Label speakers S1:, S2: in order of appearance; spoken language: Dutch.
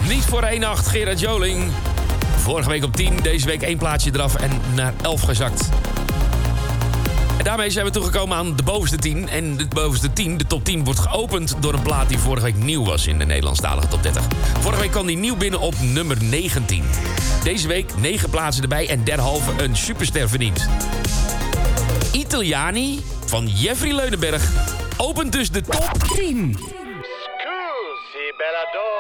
S1: Niet voor één nacht, Gerard Joling. Vorige week op 10, deze week 1 plaatsje eraf en naar 11 gezakt. En daarmee zijn we toegekomen aan de bovenste 10. En de bovenste 10, de top 10, wordt geopend door een plaat die vorige week nieuw was in de Nederlandstalige top 30. Vorige week kwam die nieuw binnen op nummer 19. Deze week 9 plaatsen erbij en derhalve een superster verdiend. Italiani van Jeffrey Leunenberg opent dus de top 10.
S2: Scusi, bella donna.